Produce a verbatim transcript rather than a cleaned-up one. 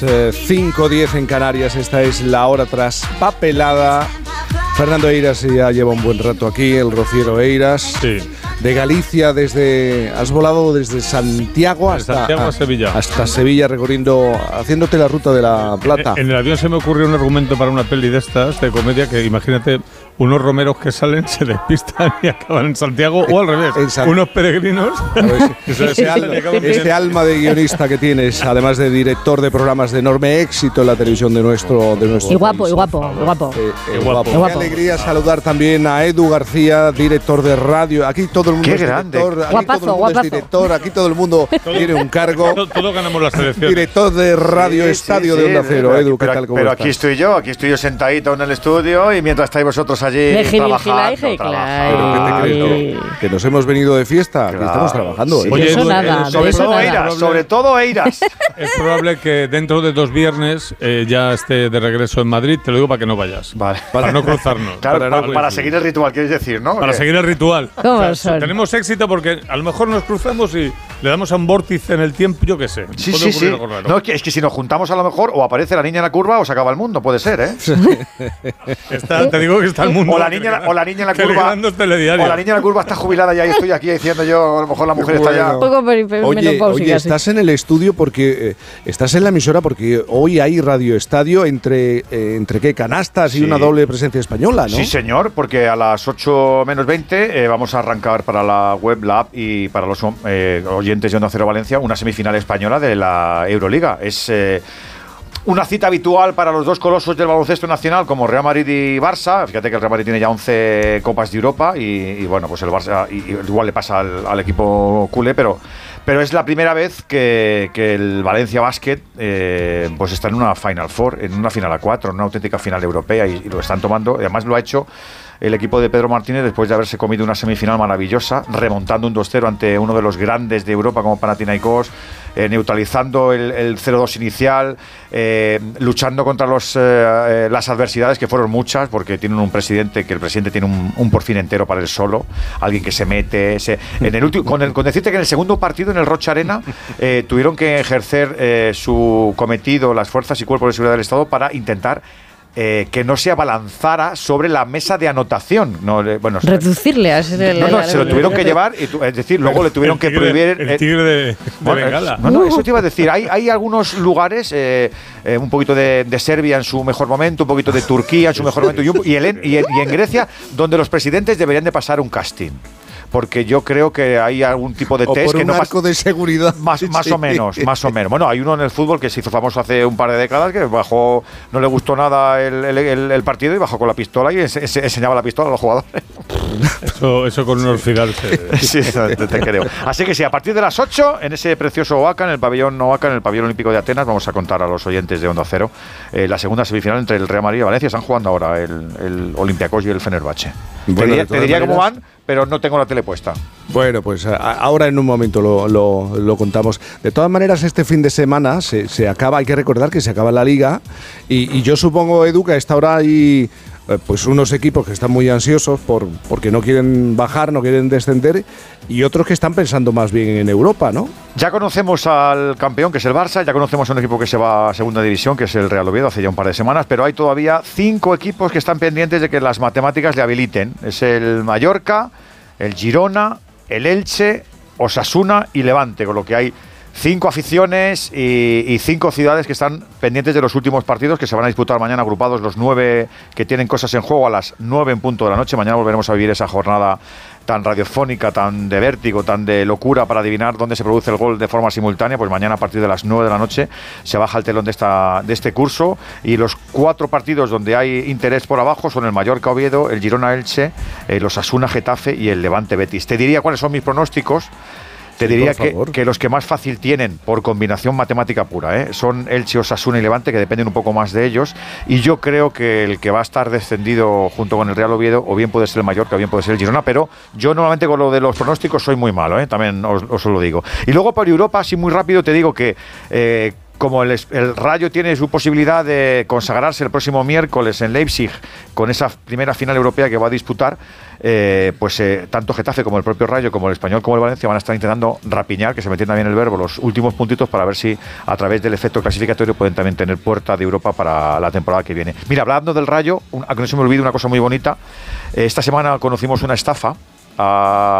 cinco diez en Canarias, esta es la hora traspapelada. Fernando Eiras ya lleva un buen rato aquí, el rociero Eiras. Sí. De Galicia, desde has volado desde Santiago hasta Santiago a Sevilla. Hasta Sevilla, recorriendo, haciéndote la ruta de la Plata. En, en el avión se me ocurrió un argumento para una peli de estas, de comedia, que imagínate unos romeros que salen, se despistan y acaban en Santiago, o al revés, unos peregrinos. Ese, ese, alma, ese alma de guionista que tienes, además de director de programas de enorme éxito en la televisión de nuestro, de nuestro y guapo, país. y guapo, y guapo. Eh, eh, y guapo. guapo. Qué alegría saludar también a Edu García, director de radio. Aquí todo el mundo Qué es grande. director, aquí Guapazo, todo el mundo guapazo. es director, aquí todo el mundo tiene un cargo. Todos todo ganamos las elecciones. Director de Radio Sí, Estadio sí, de Onda sí, Cero, pero, Edu, ¿qué pero, tal? ¿Cómo pero estás? aquí estoy yo, aquí estoy yo sentadito en el estudio y mientras estáis vosotros allí De Gil, trabajando, Gil, Gil, trabajando. ¿Pero qué te crees? Ay. Que, que nos hemos venido de fiesta, que Claro, estamos trabajando. sí. ¿eh? Oye, De eso Edu, nada, eh, de eso todo nada. Eiras, sobre todo Eiras. Es probable que dentro de dos viernes eh, ya esté de regreso en Madrid, te lo digo para que no vayas. Vale. Para no cruzarnos. Claro, Para para, no para coincidir. seguir el ritual, quieres decir, ¿no? Para Que- seguir el ritual. ¿Cómo O sea, son? tenemos éxito porque a lo mejor nos cruzamos y le damos a un vórtice en el tiempo, yo qué sé. Sí, Puede sí, ocurrir sí. algo raro. No, es que, es que si nos juntamos a lo mejor o aparece la niña en la curva o se acaba el mundo, puede ser, ¿eh? Está- te digo que está el mundo. O la niña, o la niña en la que curva. regalando los telediarios. O la niña en la curva está jubilada ya y estoy aquí diciendo yo, a lo mejor la mujer está ya. Bueno. Un poco peri- peri- Oye, menopáusica, oye, sí. estás en el estudio porque eh, estás en la emisora porque hoy hay Radio Estadio entre eh, entre qué canastas y Sí. una doble presencia española, ¿no? Sí, señor, porque a las ocho menos veinte eh, vamos a arrancar para la web, la app y para los eh, oyentes de Onda Cero Valencia una semifinal española de la Euroliga. Es eh, una cita habitual para los dos colosos del baloncesto nacional como Real Madrid y Barça. Fíjate que el Real Madrid tiene ya once Copas de Europa y, y bueno, pues el Barça y, y igual le pasa al, al equipo culé, pero... Pero es la primera vez que, que el Valencia Basket eh, pues está en una Final Four, en una final a cuatro, en una auténtica final europea y, y lo están tomando. Y además lo ha hecho el equipo de Pedro Martínez después de haberse comido una semifinal maravillosa, remontando un dos cero ante uno de los grandes de Europa como Panathinaikos, eh, neutralizando el, el cero dos inicial, eh, luchando contra los, eh, las adversidades que fueron muchas, porque tienen un presidente que el presidente tiene un, un porfín entero para él solo, alguien que se mete, se, en el último, con, el, con decirte que en el segundo partido en el Rocha Arena eh, tuvieron que ejercer eh, su cometido las fuerzas y cuerpos de seguridad del Estado para intentar Eh, que no se abalanzara sobre la mesa de anotación. No, eh, bueno, Reducirle a ser el. no, no, se lo tuvieron que llevar, y tu, es decir, luego le tuvieron El que tigre- prohibir. El eh, tigre de, de bueno, Bengala. no, no, eso te iba a decir. Hay, hay algunos lugares, eh, eh, un poquito de, de Serbia en su mejor momento, un poquito de Turquía en su mejor momento, y, un- y, el- y en, y en Grecia, donde los presidentes deberían de pasar un casting. Porque yo creo que hay algún tipo de O test por que un no pasa. arco de seguridad. Más, más Sí. o menos, más o menos. Bueno, hay uno en el fútbol que se hizo famoso hace un par de décadas que bajó, no le gustó nada el, el- el- el partido y bajó con la pistola y ense- ense- enseñaba la pistola a los jugadores. Eso, eso con unos fidales. Sí, eso te, te creo. Así que sí, a partir de las ocho, en ese precioso Oaca, en el pabellón Oaca, en el pabellón olímpico de Atenas, vamos a contar a los oyentes de Onda Cero eh, la segunda semifinal entre el Real Madrid y Valencia. Están jugando ahora el, el Olympiacos y el Fenerbahce. Bueno, te de diría, te todas diría cómo maneras- van, pero no tengo la tele puesta. Bueno, pues a- ahora en un momento lo, lo- lo contamos. De todas maneras, este fin de semana se, se acaba, hay que recordar que se acaba la Liga y, y yo supongo, Edu, que a esta hora hay eh, pues unos equipos que están muy ansiosos por, porque no quieren bajar, no quieren descender y otros que están pensando más bien en Europa, ¿no? Ya conocemos al campeón, que es el Barça, ya conocemos a un equipo que se va a segunda división, que es el Real Oviedo, hace ya un par de semanas, pero hay todavía cinco equipos que están pendientes de que las matemáticas le habiliten. Es el Mallorca, el Girona, el Elche, Osasuna y Levante, con lo que hay cinco aficiones y, y cinco ciudades que están pendientes de los últimos partidos que se van a disputar mañana, agrupados los nueve que tienen cosas en juego a las nueve en punto de la noche. Mañana volveremos a vivir esa jornada tan radiofónica, tan de vértigo, tan de locura para adivinar dónde se produce el gol de forma simultánea. Pues mañana a partir de las nueve de la noche se baja el telón de, esta, de este curso y los cuatro partidos donde hay interés por abajo son el Mallorca Oviedo, el Girona Elche, el Osasuna Getafe y el Levante Betis. Te diría cuáles son mis pronósticos. Te Sí, diría por que, favor. que los que más fácil tienen por combinación matemática pura ¿eh? son Elche, Osasuna y Levante, que dependen un poco más de ellos. Y yo creo que el que va a estar descendido junto con el Real Oviedo, o bien puede ser el Mallorca, o bien puede ser el Girona. Pero yo normalmente con lo de los pronósticos soy muy malo, ¿eh? También os, os lo digo. Y luego por Europa, así muy rápido, te digo que... Eh, como el, el Rayo tiene su posibilidad de consagrarse el próximo miércoles en Leipzig con esa primera final europea que va a disputar, eh, pues eh, tanto Getafe como el propio Rayo, como el Español, como el Valencia van a estar intentando rapiñar, que se me entienda bien el verbo, los últimos puntitos para ver si a través del efecto clasificatorio pueden también tener puerta de Europa para la temporada que viene. Mira, hablando del Rayo, un, a que no se me olvide una cosa muy bonita, eh, esta semana conocimos una estafa a